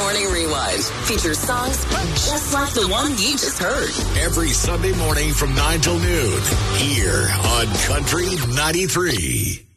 Morning Rewind features songs just like the one you just heard. Every Sunday morning from 9 till noon here on Country 93.